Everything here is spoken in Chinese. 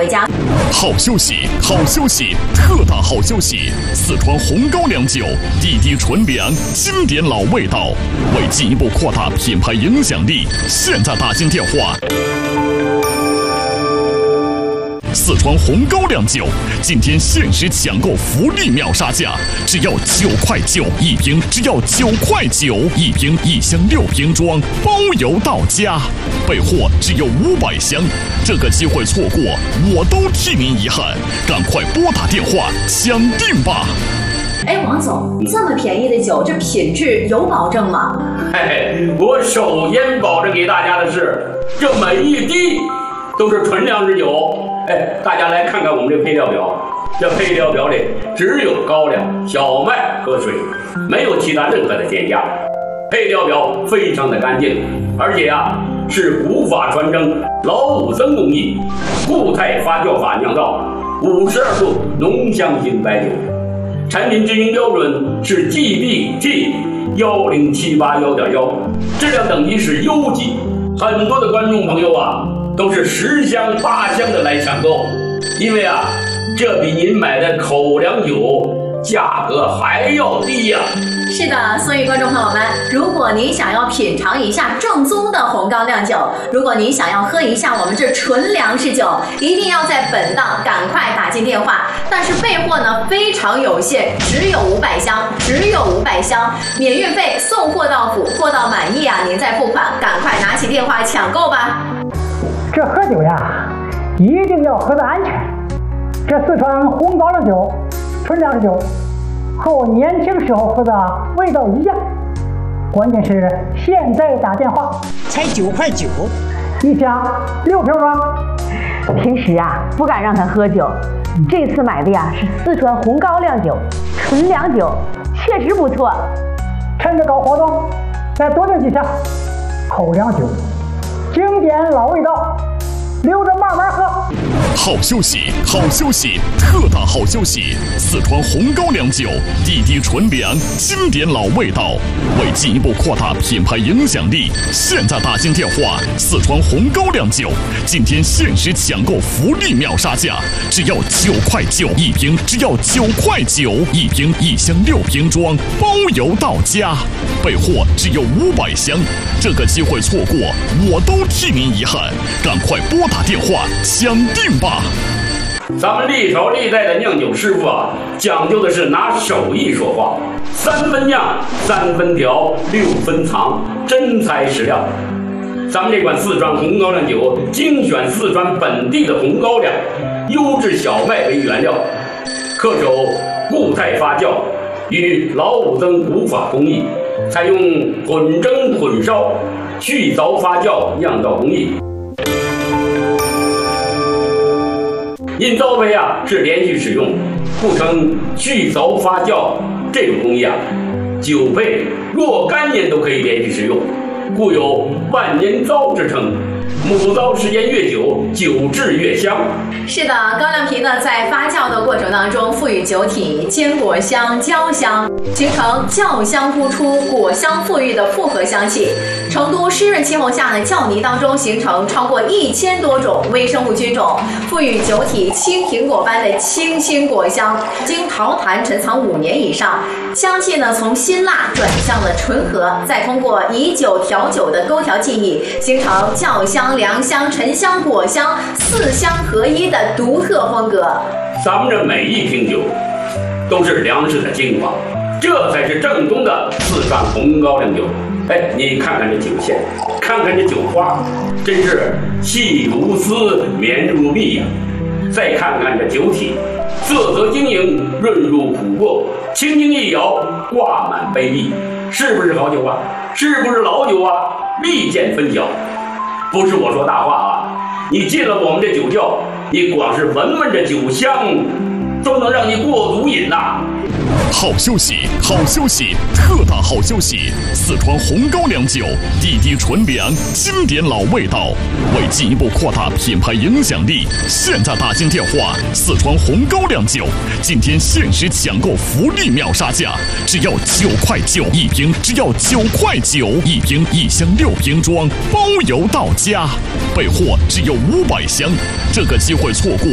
回家。 好消息，好消息，特大好消息！四川红高粱酒，地低纯粮，经典老味道。为进一步扩大品牌影响力，现在打进电话。四川红高粱酒今天限时抢购福利秒杀价，只要9块9一瓶，只要9块9一瓶，1箱6瓶装，包邮到家，备货只有500箱，这个机会错过，我都替您遗憾，赶快拨打电话抢订吧。 哎，王总，这么便宜的酒，这品质有保证吗？ 我首先保证给大家的是，这每一滴都是纯粮食酒。大家来看看我们这配料表，这配料表里只有高粱、小麦和水，没有其他任何的添加。配料表非常的干净，而且是古法传承老武僧工艺固态发酵法酿造，52度浓香型白酒。产品制营标准是 GBT107811.1，质量等级是优级。很多的观众朋友都是10箱8箱的来抢购，因为这比您买的口粮酒价格还要低呀。 是的，所以观众朋友们，如果您想要品尝一下正宗的红高粱酒，如果您想要喝一下我们这纯粮食酒，一定要在本档赶快打进电话。但是备货呢非常有限，只有500箱，只有500箱，免运费，送货到府，货到满意您再付款，赶快拿起电话抢购吧。 这喝酒一定要喝得安全。这四川红高粱酒，纯粮食酒，和我年轻时候喝的味道一样。关键是现在打电话才9块9，一箱6瓶装。 平时不敢让他喝酒，这次买的是四川红高粱酒，纯粮酒，确实不错。 趁着搞活动，再多订几箱。口粮酒，经典老味道，留着慢慢喝。 好消息，好消息，特大好消息！四川红高粱酒，地低纯粮，经典老味道。为进一步扩大品牌影响力，现在打进电话。四川红高粱酒今天限时抢购福利秒杀价，只要9块9一瓶，只要9块9一瓶，1箱6瓶装，包邮到家，备货只有500箱，这个机会错过，我都替您遗憾，赶快拨打电话抢订吧。 咱们历朝历代的酿酒师傅讲究的是拿手艺说话，3分酿，3分调，6分藏，真材实料。咱们这款四川红高粱酒精选四川本地的红高粱，优质小麦为原料，恪守固态发酵与老武僧古法工艺，采用混蒸混烧、去凿发酵酿造工艺。因造杯是连续使用，故称去凿发酵。这种工艺酒配若干年都可以连续使用，故有万年糟之称。母糟时间越久，酒质越香。 是的，高粱皮呢在发酵的过程当中，赋予酒体坚果香、焦香，形成酵香突出、果香馥郁的复合香气。成都湿润气候下呢，酵泥当中形成超过1000多种微生物菌种，赋予酒体青苹果般的清新果香。经陶坛陈藏5年以上，香气呢从辛辣转向了醇和，再通过以酒调酒的勾调技艺，形成酵香、凉香、沉香、果香4香合一的独特风格。 咱们这每一瓶酒都是粮食的精华，这才是正宗的四川红高粱酒。你看看这酒线，看看这酒花，真是细如丝，绵如蜜呀。再看看这酒体，色泽晶莹，润入琥珀，轻轻一摇，挂满杯壁。是不是好酒是不是老酒立见分晓。不是我说大话你进了我们这酒窖，你光是闻闻这酒香，都能让你过足瘾好消息，好消息，特大好消息！四川红高粱酒，地低纯粮，经典老味道。为进一步扩大品牌影响力，现在打进电话。四川红高粱酒今天限时抢购福利秒杀价，只要9块9一瓶，只要9块9一瓶，1箱6瓶装，包邮到家，备货只有500箱，这个机会错过，